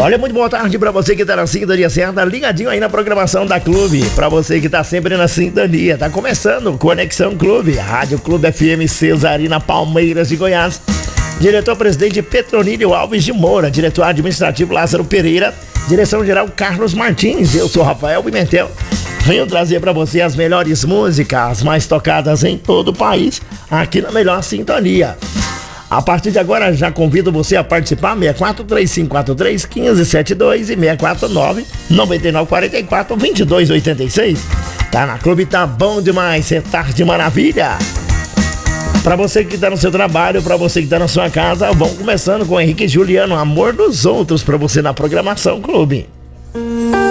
Olha, muito boa tarde pra você que tá na sintonia certa, ligadinho aí na programação da Clube. Pra você que tá sempre na sintonia, tá começando Conexão Clube, Rádio Clube FM Cesarina, Palmeiras de Goiás. Diretor-presidente Petronílio Alves de Moura, diretor administrativo Lázaro Pereira, direção-geral Carlos Martins. Eu sou Rafael Pimentel. Venho trazer pra você as melhores músicas mais tocadas em todo o país, aqui na melhor sintonia. A partir de agora já convido você a participar, 64-3543-1572 e 649-9944-2286. Tá na Clube, tá bom demais, cê tá de maravilha. Pra você que tá no seu trabalho, pra você que tá na sua casa, vamos começando com Henrique e Juliano, Amor dos Outros, pra você na programação Clube.